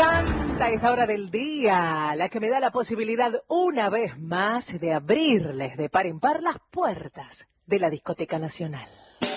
encanta esta hora del día, la que me da la posibilidad una vez más de abrirles de par en par las puertas de la Discoteca Nacional.